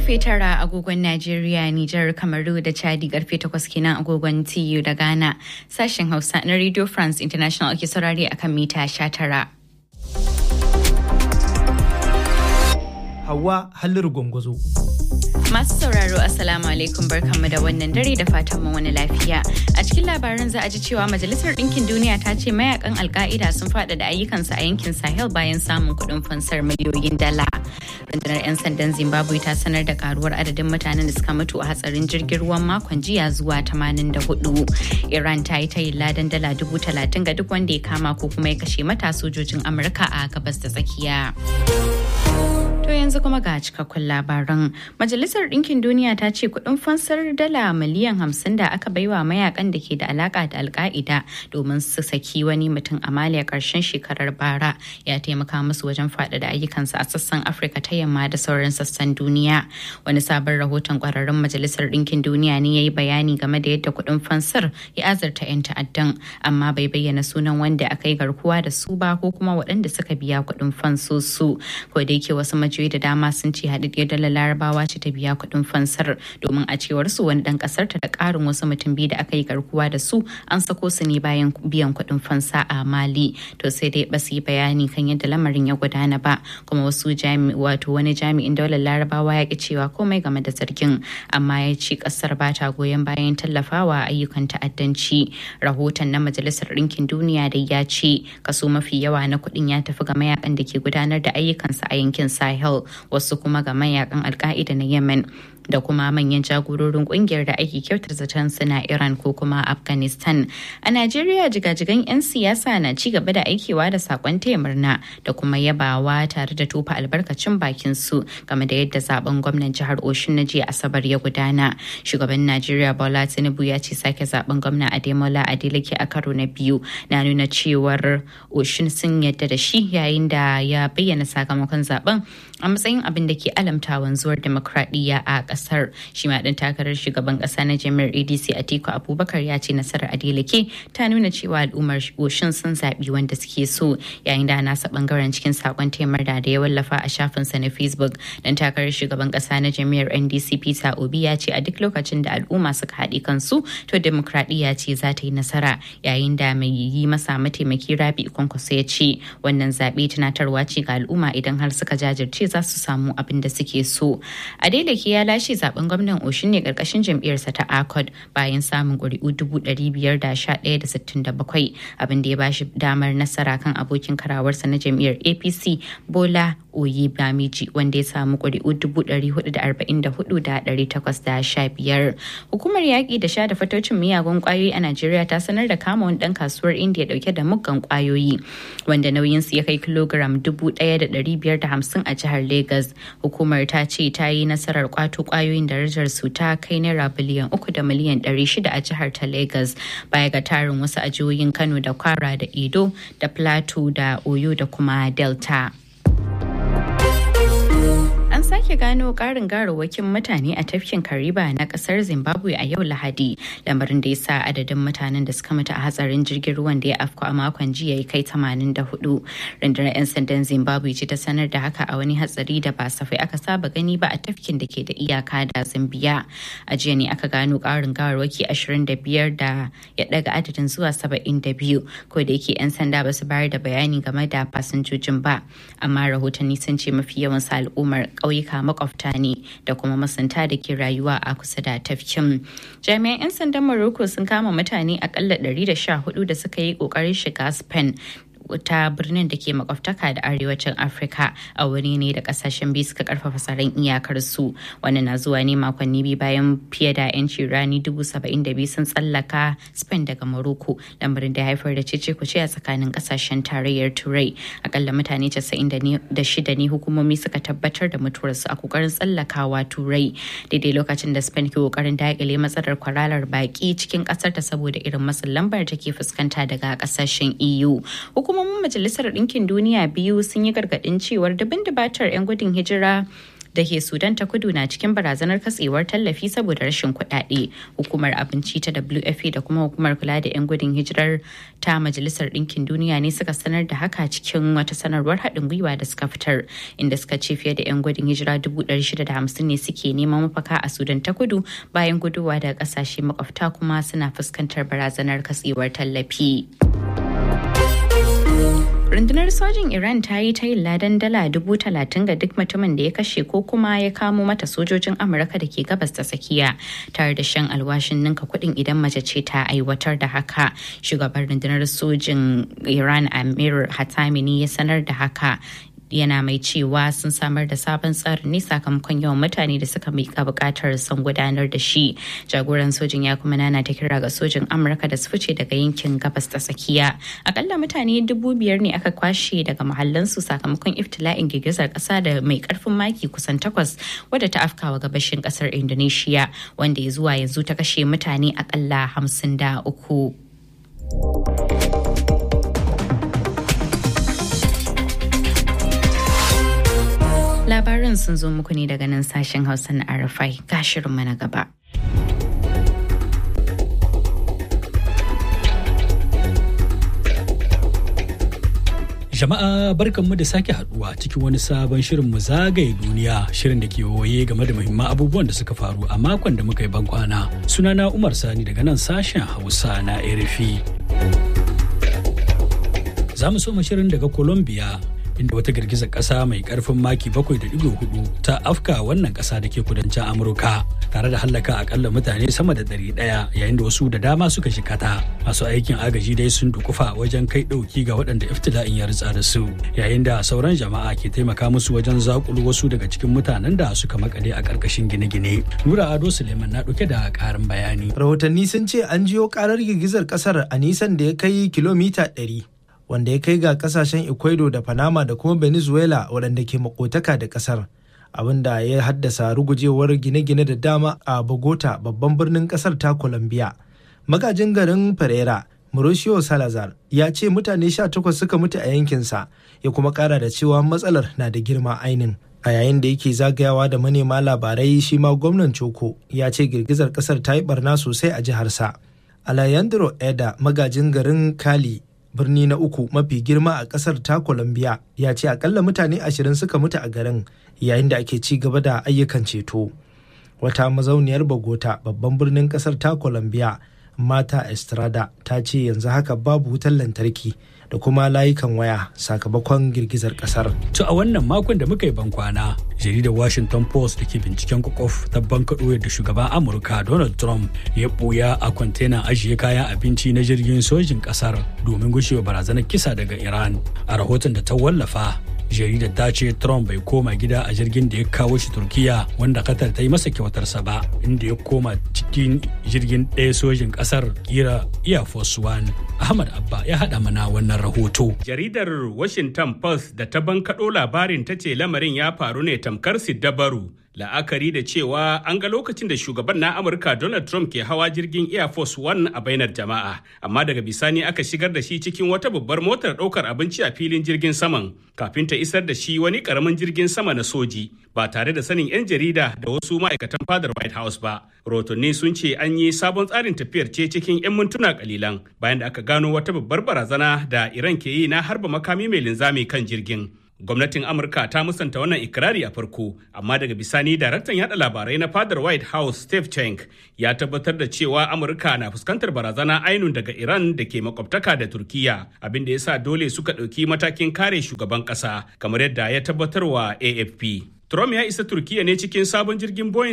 karfe 9 agogon Najeriya, Nijar, Kamaru da Chadi karfe 8 kenan agogon TU da Ghana. Sashen Hausa na Radio France International ake saurare akan mita 19. Hauwa Halliru Gwangwazo. Masu sauraro Assalamu alaikum barkanmu da wannan dare da fatan mu wani lafiya. A cikin labaran za a ji cewa Majalisar Ɗinkin Duniya ta ce mayakan Al-Qaida sun faɗaɗa ayyukansu a yankin Sahel bayan samun kuɗin fansar miliyoyin dala. Rundunar 'yan sandan Zimbabwe ta sanar da karuwar adadin mutanen da suka mutu a hatsarin jirgin ruwan makon jiya zuwa 84. Iran ta yi tayin ladan dala 30,000 ga duk wanda ya kama ko kuma ya kashe mata sojojin Amurka a gabas da tsakiya. To yanzu kuma ga cikakkun labaran. Majalisar Ɗinkin Duniya ta ce kuɗin fansar dala miliyan 50 da aka baiwa mayakan da ke da alaka da Al-Qaida domin su saki wani mutum a Mali a ƙarshen shekarar bara ya taimaka musu wajen faɗaɗa ayyukansu a sassan Afirka ta yamma da sauran sassan duniya. Wani sabon rahoton ƙwararrun Majalisar Ɗinkin Duniya ne ya yi bayani game da yadda kuɗin fansar ya azurta 'yan ta'addan, amma bai bayyana sunan wanda aka yi garkuwa da su ba ko kuma waɗanda suka biya kuɗin fansosu. Ko da yake wasu majiyoyi da dama sun ce haɗaɗɗiyar dalar Larabawa ce ta biya kuɗin fansar, domin a cewar su wani ɗan ƙasar ta da ƙarin wasu mutum biyu da aka yi garkuwa da su an sako su ne bayan biyan kuɗin fansa a Mali. To sai dai ba su yi bayani kan yadda lamarin ya gudana ba, kuma wani jami'in daular Larabawa ya ƙi cewa komai game da zargin, amma ya ce ƙasar ba ta goyon bayan tallafawa ayyukan ta'addanci. Rahoton na Majalisar Ɗinkin Duniya da ya ce kaso mafi yawa na kuɗin ya tafi ga mayakan da ke gudanar da ayyukansa a yankin Sahel, wasu kuma ga mayakan Al-Qaida na Yemen da kuma manyan jagororin kungiyar da ake kyautar zaton suna Iran ko kuma Afghanistan. A Najeriya jigajigan 'yan siyasa na ci gaba da aikewa da sakon taya murna da kuma yabawa tare da tofa albarkacin bakin su game da yadda zaben gwamnan jihar Osun na jiya Asabar ya gudana. Shugaban Najeriya Bola Tinubu ya ce sake zaben gwamna Ademola Adeleke a karo na biyu na nuna cewar Osun sun yadda da shi, yayin da ya bayyana sakamakon zaben a matsayin abin da ke alamta wanzuwar demokradiyya a kasar. Shi ma ɗan takarar shugaban ƙasa na jami'ar ADC Atiku Abubakar ya ce nasarar Adeleke ta nuna cewa al'ummar Osun sun zaɓi wanda suke so, yayin da nasa ɓangaren cikin saƙon taimar da ya wallafa a shafinsa na Facebook. Ɗan takarar shugaban ƙasa na jami'ar NDC Peter Obi ya ce a duk lokacin da al'umma suka haɗe kansu to demokradiyya ce za ta yi nasara, yayin da mai yi masa mataimaki Rabi Kwankwaso ya ce wannan zaɓe tunatarwa ce ga al'umma idan har suka jajirce za su samu abin da suke so. Adeleke ya lashe zaben gwamnan Osun ne karkashin jam'iyyarsa ta ACOD bayan samun ƙuri'u 511,67, abin da ya bashi damar nasara kan abokin karawarsa na jam'iyyar APC Bola Oyebamiji wanda ya samu ƙuri'u 444,815. Hukumar yaƙi da sha da fatocin miyagun ƙwayoyi a Najeriya ta sanar da kama wani ɗan kasuwar Indiya ɗauke da muggan ƙwayoyi wanda nauyinsu ya kai kilogram 1,550 a jihar Legas. Hukumar ta ce ta yi nasarar kwato kwayoyin darajar su ta kai naira biliyan 3 da miliyan 600 a jihar ta Legas, baya ga tarin wasu a jihohin Kano da Kwara da Edo da Plateau da Oyo da kuma Delta. An sake gano ƙarin garawakin mutane a tafkin Kariba na ƙasar Zimbabwe a yau Lahadi, lamarin da ya sa adadin mutanen da suka mutu a hatsarin jirgin ruwan da ya afku a makon jiya ya kai 84. Rundunar 'yan sandan Zimbabwe ce ta sanar da haka a wani hatsari da ba safai aka saba gani ba a tafkin da ke da iyaka da Zambiya. A jiya ne aka gano ƙarin gawarwaki 25 da ya daga adadin zuwa 72, ko da yake 'yan sanda ba su bayar da bayani game da fasinjojin ba, amma rahotanni sun ce mafi yawan sa al'ummar ƙauyuka makwabta ne da kuma masunta da ke rayuwa a kusa da tafkin. Jami'an 'yan sandan Morocco sun kama mutane akalla 114 da suka yi ƙoƙarin shiga Spain ta birnin da ke makwabtaka da arewacin Afirka a wuri ne da kasashen biyu suka karfafa tsaron iyakar su. Wannan na zuwa ne makonni biyu bayan fiye da 'yanci rani 72,000 sun tsallaka Spain daga Morocco, lamarin da haifar da cece-kuce a tsakanin kasashen tarayyar Turai. Akalla mutane 96 ne hukumomi suka tabbatar da mutuwarsu a kokarin tsallakawa Turai, daidai lokacin da Spain ke kokarin daƙile matsalar kwararar baki cikin kasar ta saboda irin matsin lambar da ke fuskanta daga kasashen EU. Hukumomin Majalisar Ɗinkin Duniya biyu sun yi gargaɗin cewar dubin dubatar 'yan gudun hijira da ke Sudan ta kudu na cikin barazanar katsewar tallafi saboda rashin kuɗaɗe. Hukumar abinci ta WFP da kuma hukumar kula da 'yan gudun hijirar ta Majalisar Ɗinkin Duniya ne suka sanar da haka cikin wata sanarwar haɗin gwiwa da suka fitar, inda suka ce fiye da 'yan gudun hijira 650 ne suke neman mafaka a Sudan ta kudu bayan guduwa daga ƙasashe makwabta kuma suna fuskantar barazanar katsewar tallafi. Rundunar sojin Iran ta yi tayin ladan dala 30,000 ga duk mutumin da ya kashe ko kuma ya kamo mata sojojin Amurka da ke gabas ta tsakiya, tare da shan alwashin ninka kuɗin idan mace ce ta aiwatar da haka. Shugaban rundunar sojin Iran Amir Hatami ne ya sanar da haka, yana mai cewa sun samar da sabon tsarin ne sakamakon yawan mutane da suka mika bukatar son gudanar da shi. Jagoran sojin ya kuma nana ta kira ga sojin Amurka da su fice daga yankin gabas ta tsakiya. Akalla mutane 5,000 ne aka kwashe daga mahallansu sakamakon iftila'in girgizar kasa da mai karfin maki kusan 8 wadda ta afkawa gabashin kasar Indonesia, wanda ya zuwa yanzu ta kashe mutane akalla 53. Labaran sun zo muku ne daga nan sashen Hausa na RFI. Ga shirinmu na gaba. Jama'a barkanmu da sake haduwa cikin wani sabon shirin mu zagaye duniya, shirin da ke waye game da muhimman abubuwan da suka faru a makon da muka yi bankwana. Sunana Umar Sani daga nan sashen Hausa na RFI. Za mu soma shirin daga Colombia, inda wata girgizar ƙasa mai ƙarfin maki 7.4 ta afka wannan ƙasa da ke kudancin Amurka, tare da hallaka akalla mutane sama da 100, yayin da wasu da dama suka shikata. Masu aikin agaji dai sun dukufa wajen kai ɗauki ga waɗanda iftila'in ya ritsa da su, yayin da sauran jama'a ke taimaka musu wajen zakulu wasu daga cikin mutanen da suka makale a ƙarƙashin gine-gine. Nura Ado Suleiman na ɗauke da ƙarin bayani. Rahotanni sun ce an jiyo ƙarar girgizar ƙasar a nisan da ya kai kilomita 100. Wanda ya kai ga kasashen Ecuador da Panama da kuma Venezuela waɗanda ke makotaka da ƙasar, abinda ya haddasa rugujewar gine-gine da dama a Bogota, babban birnin ƙasar ta Colombia. Magajin garin Pereira, Mauricio Salazar, ya ce mutane 18 suka mutu a yankinsa, ya kuma ƙara da cewa matsalar na da girma ainin. A yayin da yake zagayawa da manema labarai, shi ma gwamnan Choco ya ce girgizar ƙasar ta yi barna sosai a jiharsa. Alejandro Eda, magajin garin Cali, birni na uku mafi girma a kasar ta Colombia, ya ce akalla mutane 20 suka mutu a garin yayin da ake ci gaba da ayyukan ceto. Wata mazauniyar Bogota, babban birnin kasar ta Colombia, Mata Estrada, ta ce yanzu haka babu wutar lantarki da kuma layukan waya sakamakon girgizar kasar. To a wannan makon da muka yi bankwana, jaridar Washington Post da ke binciken kwakwaf ta bankaɗo da shugaban Amurka Donald Trump ya ɓuya a kwantenan ajiye kayan abinci na jirgin sojin ƙasar domin gushewa barazanar kisa daga Iran. A rahoton da ta wallafa, jaridar ta ce Trump bai koma gida a jirgin da ya kawo shi Turkiya, wanda Qatar ta yi masa kyautarsa ba, inda ya koma cikin jirgin ɗaya sojin ƙasar kira Air Force One. Ahmad Abba ya haɗa mana wannan rahoto. Jaridar Washington Post da ta bankaɗo labarin ta ce lamarin ya faru ne tamkar siddabaru, la'akari da cewa an ga lokacin da shugaban na Amurka Donald Trump ke hawa jirgin Air Force One a bainar jama'a, amma daga bisani aka shigar da shi cikin wata babbar motar ɗaukar abinci a filin jirgin saman kafin ta isar da shi wani ƙaramin jirgin sama na soji, ba tare da sanin 'yan jarida da wasu ma'aikatan fadar White House ba. Rotonni sun ce an yi sabon tsarin tafiyar ce cikin 'yan mintuna kalilan bayan da aka gano wata babbar barazana da Iran ke yi na harba makami mai linzami kan jirgin. Gwamnatin Amurka ta musanta wannan ikirari a farko, amma daga bisani daraktan yada labarai na fadar White House Steve Cenk ya tabbatar da cewa Amurka na fuskantar barazana ainun daga Iran da ke makwabtaka da Turkiya, abin da ya sa dole suka ɗauki matakin kare shugaban ƙasa, kamar yadda ya tabbatarwa AFP. Trump ya isa Turkiya ne cikin sabon jirgin Boeing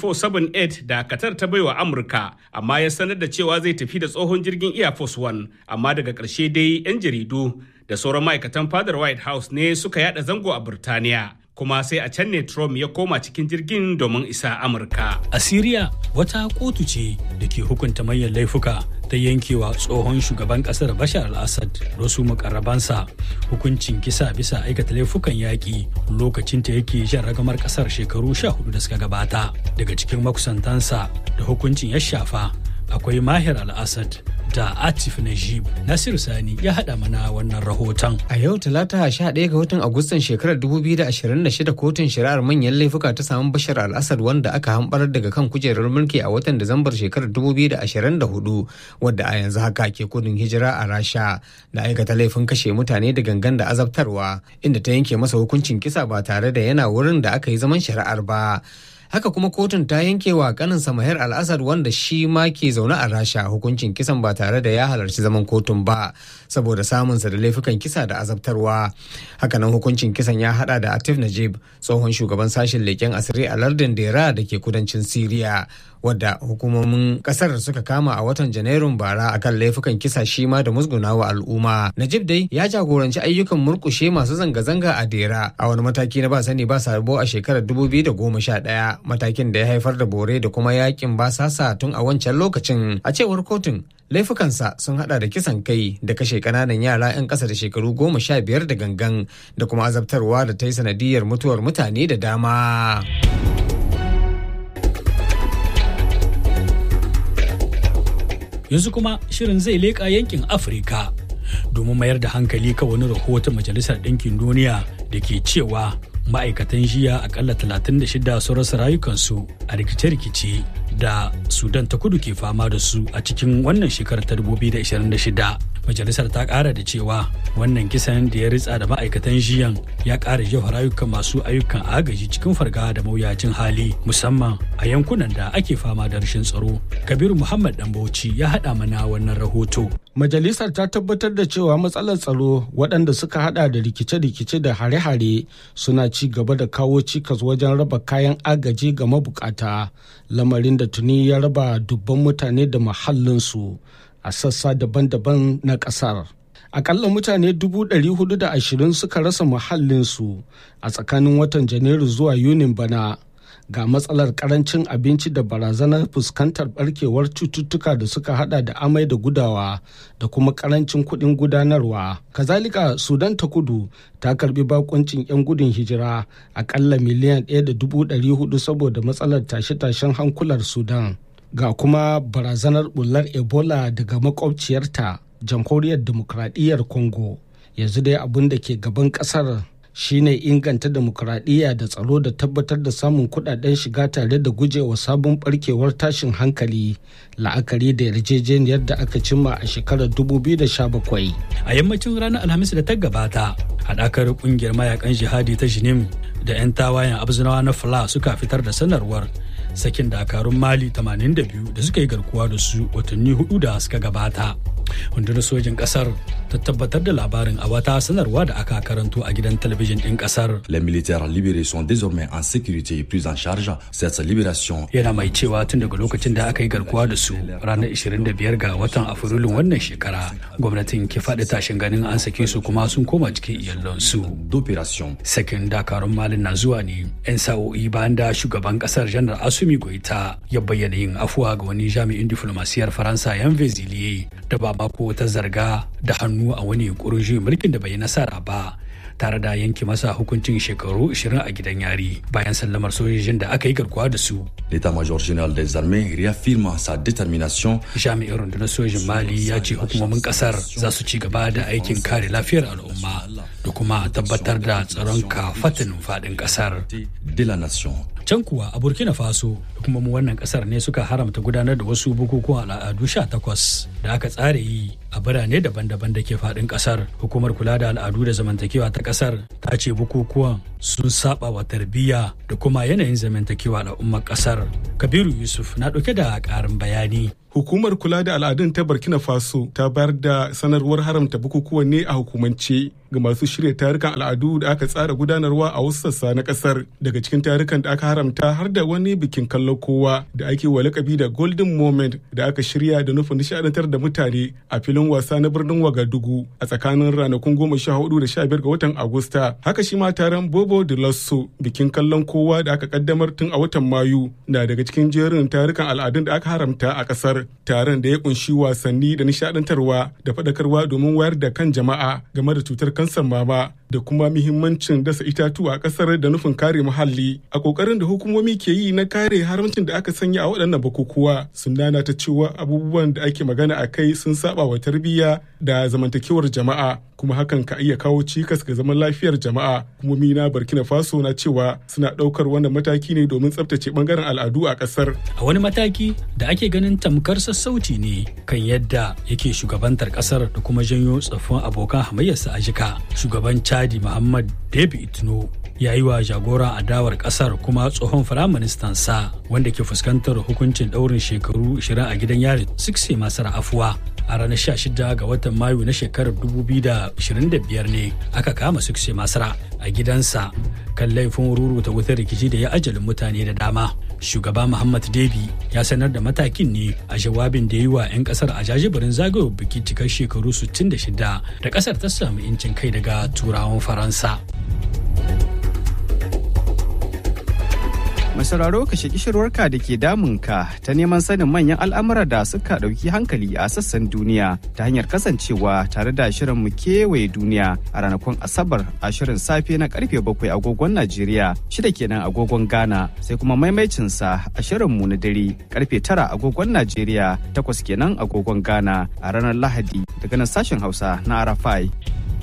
747-8 da Qatar ta baiwa Amurka, amma ya sanar da cewa zai tafi da tsohon jirgin Air Force One, amma daga ƙarshe dai 'yan jaridu da sauran ma'aikatan fadar White House ne suka yada zango a Burtaniya. Kuma sai a can ne Trump ya koma cikin jirgin domin isa Amurka. A Siriya, wata kotu ce da ke hukunta manyan laifuka ta yankewa tsohon shugaban kasar Bashar al-Assad da wasu mukarrabansa hukuncin kisa bisa aikata laifukan yaƙi lokacin ta yake jan ragamar kasar shekaru 14 da suka gabata. Daga cikin makusantansa da hukuncin ya shafa akwai Mahir al-Assad da Atif Najib. Nasiru Sani ya haɗa mana wannan rahoton. A yau Talata 11 ga watan Agustan shekarar 2026 kotun shari'ar manyan laifuka ta samu Bashar al-Assad wanda aka hambarar daga kan kujerar mulki a watan Disambar shekarar 2024 wadda a yanzu haka ke gudun hijira a Rasha da aikata laifin kashe mutane da gangan da azabtarwa, inda ta yanke masa hukuncin kisa ba tare da yana wurin da aka yi zaman shari'ar ba. Haka kuma kotun ta yanke wa kaninsa Mahir al-Assad wanda shi ma ke zaune a Rasha hukuncin kisan ba tare da ya halarci zaman kotun ba saboda samunsa da laifukan kisa da azabtarwa. Hakanan hukuncin kisan ya hada da Atif Najib, tsohon shugaban sashen leƙen asiri a lardin Dera da ke kudancin Siriya, wadda hukumomin kasar suka kama a watan Janairun bara akan laifukan kisa shi ma da musgunawa al'umma. Najib dai ya jagoranci ayyukan murkushe masu zanga-zanga a Dera a wani mataki na ba sani ba sabo a shekarar 2011. Matakin da ya haifar da bore da kuma yakin basasa tun a wancan lokacin. A cewar kotun, laifukansa sun hada da kisan kai da kashe kananan yara 'yan ƙasa da shekaru 15 da gangan da kuma azabtarwa da ta yi sanadiyar mutuwar mutane da dama. Yanzu kuma shirin zai leƙa yankin Afirka domin mayar da hankali kan wani rahoton Majalisar Ɗinkin Duniya da ke cewa ma'aikatan jiya akalla 36 sun rasa rayukansu a rikice-rikice da Sudan ta kudu ke fama da su a cikin wannan shekarar ta 2026. Majalisar ta kara da cewa wannan kisan da ya ritsa da ma'aikatan jiyan ya kara jefa rayukan masu ayyukan agaji cikin farga da mawuyacin hali, musamman a yankunan da ake fama da rashin tsaro. Kabiru Muhammad Dambauci ya haɗa mana wannan rahoto. Majalisar ta tabbatar da cewa matsalar tsaro waɗanda suka hada da rikice-rikice da hare-hare suna ci gaba da kawo cikas wajen raba kayan agaji ga mabukata, lamarin da tuni ya raba dubban mutane da mahallinsu a sassa daban-daban na ƙasar. Akalla mutane 420 suka rasa muhallinsu a tsakanin watan Janairu zuwa Yunin bana. Ga matsalar karancin abinci da barazanar fuskantar barkewar cututtuka da suka hada da amai da gudawa da kuma karancin kuɗin gudanarwa. Kazalika Sudan ta kudu ta karbi bakuncin 'yan gudun hijira akalla miliyan 1.400 saboda matsalar tashe-tashen hankular Sudan. Ga kuma barazanar bullar Ebola daga makwabciyarta Jamhuriyar Demokradiyyar Congo. Yanzu dai abin da ke gaban kasar shine inganta demokradiyya da tsaro da tabbatar da samun kudaden shiga tare da gujewa sabon barkewar tashin hankali, la'akari da yarjejeniyar da aka cimma a shekarar 2017. A yammacin ranar Alhamis da ta gabata, haɗakar ƙungiyar mayakan jihadi ta Jinim da 'yan tawayen Abzinawa na Fula suka fitar da sanarwar sakin dakarun Mali 82 da suka yi garkuwa da su watanni 4 da suka gabata. Rundunar sojin kasar ta tabbatar da labarin a wata sanarwa da aka karanto a gidan talabijin ɗin kasar. Les militaires libérés sont désormais en sécurité et pris en charge. Cette libération yana mai cewa tun daga lokacin da aka yi garkuwa da su ranar 25 ga watan Afrilun wannan shekara, gwamnatin ke faɗi tashin ganin an sake su kuma sun koma cikin iyalansu. d'opération. Sakin dakarun Malin na zuwa ne 'yan sa'o'i bayan da shugaban kasar Janar Assimi Goita ya bayyana yin afuwa ga wani jami'in diflomasiyar Faransa Yan Vezilier da ba mako ta zarga da hannu a wani yunkurin juyin mulkin da bai nasara ba, tare da yanke masa hukuncin shekaru 20 a gidan yari bayan sallamar sojojin da aka yi garkuwa da su. L'état-major général des armées réaffirme sa détermination. Jami'in rundunar sojin Mali ya ce hukumomin kasar za su ci gaba da aikin kare lafiyar al'umma da kuma tabbatar da tsaron kafatanin faɗin kasar. De la nation. Can kuwa a Burkina Faso, hukumomin wannan kasar ne suka haramta gudanar da wasu bukukuwan al'adu 18 da aka tsara yi a birane daban-daban da ke faɗin kasar. Hukumar kula da al'adu da zamantakewa ta kasar ta ce bukukuwan sun saba wa tarbiyya da kuma yanayin zamantakewa al'ummar kasar. Kabiru Yusuf na ɗauke da ƙarin bayani. Hukumar kula da al'adun ta Burkina Faso ta bayar da sanarwar haramta bukukuwan ne a hukumance ga masu shirya tarukan al'adu da aka tsara gudanarwa a wasu sassa na kasar. Daga cikin tarukan da aka haramta har da wani bikin kallon kowa da ake wa lakabi da Golden Moment da aka shirya da nufin nishadantar da mutane a filin wasa na birnin Wagadugu a tsakanin ranakun 14 da 15 ga watan Agusta. Haka shi ma taron Bobo de Lasso, bikin kallon kowa da aka kaddamar tun a watan Mayu, na daga cikin jerin tarukan al'adun da aka haramta a kasar. Taron da ya kunshi wasanni da nishadantarwa da faɗakarwa domin wayar da kan jama'a game da cutar kansar mama da kuma muhimmancin dasa itatuwa a ƙasar da nufin kare muhalli. A ƙoƙarin da hukumomi ke yi na kare haramcin da aka sanya a waɗannan bukukuwa sun nana ta cewa abubuwan da ake magana a kai sun saba wa tarbiyya da zamantakewar jama'a, kuma hakan ka iya kawo cikas ga zaman lafiyar jama'a. Hukumomi na Burkina Faso na cewa suna ɗaukar wannan mataki ne domin tsabtace ɓangaren al'adu a ƙasar. A wani mataki da ake ganin tamkar sassauci ne kan yadda yake shugabantar ƙasar da kuma janyo tsoffin abokan hamayyarsa a jika. Shugaban Chadi Muhammad Déby Itno ya yi wa jagoran adawar kasar kuma tsohon firaministan sa wanda ke fuskantar hukuncin ɗaurin shekaru 20 a gidan yari Succé Masara afuwa. A ranar 16 ga watan Mayu na shekarar 2025 ne aka kama Succé Masara a gidansa kan laifin ruruta wutar rikici da ya ajalin mutane da dama. Shugaba Muhammad Déby ya sanar da matakin ne a jawabin da ya yi wa 'yan kasar a jajibirin zagayowar biki cikar shekaru 66 da kasar ta samu 'yancin kai daga turawan Faransa. Mai sauraro ka shaki shirwarka da ke damunka ta neman sanin manyan al'amura da suka ɗauki hankali a sassan duniya ta hanyar kasancewa tare da shirin mu kewaye duniya a ranakun Asabar a shirin safe na karfe 7 agogon Najeriya, 6 kenan agogon Ghana, sai kuma maimaicinsa a shirin mu na dare karfe 9 agogon Najeriya, 8 kenan agogon Ghana a ranar Lahadi daga nan sashen Hausa na RFI.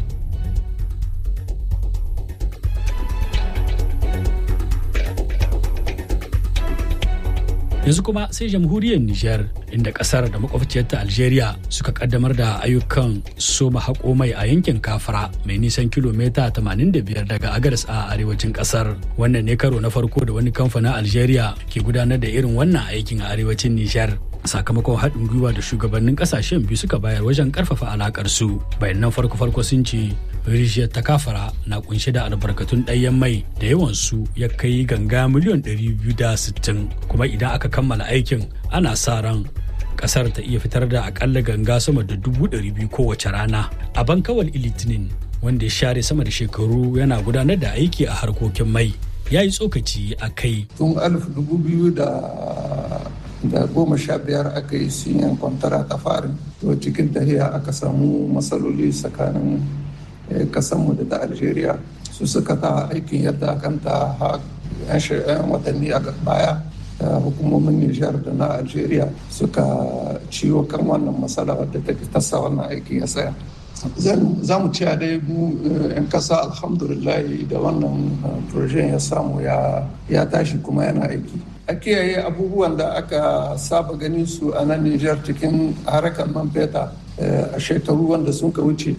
Yanzu kuma sai jamhuriyar Nijar, inda kasar da makwabciyarta Algeria suka kaddamar da ayyukan soma haƙo mai a yankin Kafara mai nisan kilomita 85 daga Agadas a arewacin kasar. Wannan ne karo na farko da wani kamfanin Algeria ke gudanar da irin wannan aikin a arewacin Nijar. Sakamakon haɗin gwiwa da shugabannin ƙasashen biyu suka bayar wajen ƙarfafa alaƙar su. Bayanan farko-farko sun ce rijiyar ta Kafara na kunshe da albarkatun ɗanyen mai da yawansu ya kai ganga miliyan 260, kuma idan aka kammala aikin ana sa ran ƙasar ta iya fitar da akalla ganga sama da 200,000 kowace rana. A Bankawal Litinin, wanda ya share sama da shekaru yana gudanar da aiki a harkokin mai, ya yi tsokaci a kai. Tun 2015 aka yi sinyan kwantara ta farin, to cikin tahiya aka samu matsaloli tsakanin kasanmu da ta Algeria. Su suka ta aikin yadda kanta yan watanni a baya, hukumomin Nijar da na Algeria suka ciwo kan wannan matsala wadda ta tasa wannan aikin ya tsaya. Za mu ciya dai mu 'yan kasa alhamdulillah da wannan projen ya samu ya tashi kuma yana aiki. A kiyaye abubuwan da aka saba ganin su a nan Nijar cikin harkar man feta a shekaru wanda sun ka wuce.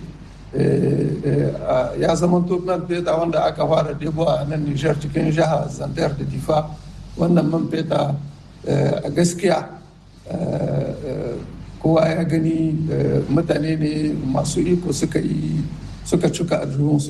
Ya zama man feta wanda aka fara debo a nan Nijar cikin jihar Zandar da Difa. Wannan man feta a gaskiya kowa ya gani mutane ne masu iko suka cuka aljihunsu